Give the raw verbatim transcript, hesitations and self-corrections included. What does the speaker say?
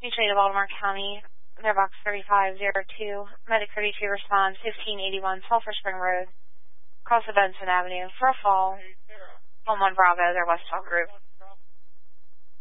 Mutual Aid of Baltimore County, their box thirty-five oh two, Medic thirty-two responds, fifteen eighty-one Sulphur Spring Road, across the Benson Avenue, for a fall, on one Bravo, their West Hall group.